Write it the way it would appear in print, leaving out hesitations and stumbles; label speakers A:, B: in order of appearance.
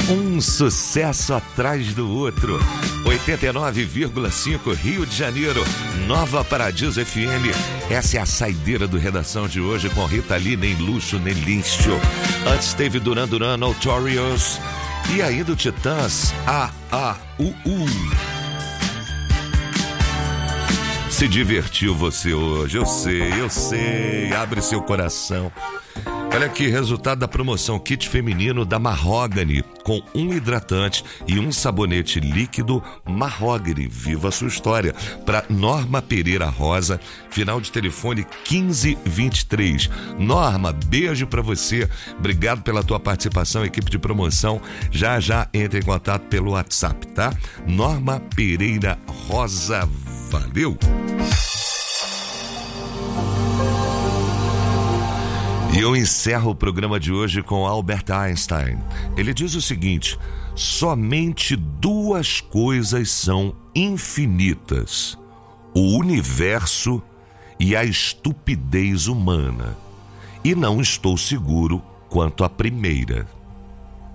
A: Um sucesso atrás do outro. 89,5 Rio de Janeiro, Nova Paradiso FM. Essa é a saideira do Redação de hoje com Rita Lee, nem luxo, nem lixo. Antes teve Duran Duran, Notorious. E ainda o Titãs, A-A-U-U. Se divertiu você hoje, eu sei. Abre seu coração. Olha aqui, resultado da promoção kit feminino da Mahogany, com um hidratante e um sabonete líquido Mahogany. Viva a sua história. Para Norma Pereira Rosa, final de telefone 1523. Norma, beijo para você. Obrigado pela tua participação, equipe de promoção. Já entre em contato pelo WhatsApp, tá? Norma Pereira Rosa, valeu! E eu encerro o programa de hoje com Albert Einstein. Ele diz o seguinte: somente duas coisas são infinitas: o universo e a estupidez humana. E não estou seguro quanto à primeira.